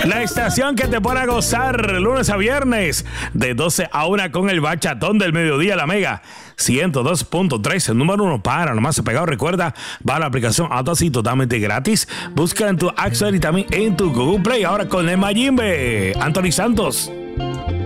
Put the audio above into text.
La estación que te pone a gozar lunes a viernes de 12 a 1 con el bachatón del mediodía, la Mega 102.3, el número 1 para nomás pegado. Recuerda, va a la aplicación Autosí totalmente gratis. Busca en tu App Store y también en tu Google Play. Ahora con el Mayimbe, Anthony Santos.